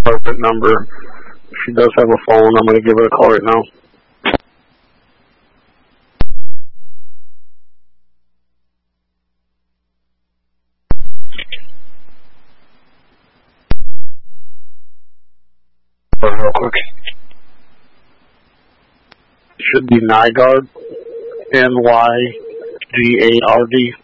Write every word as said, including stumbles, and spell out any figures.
Department number. She does have a phone. I'm going to give her a call right now. Real quick. Should be Nygard. N Y G A R D.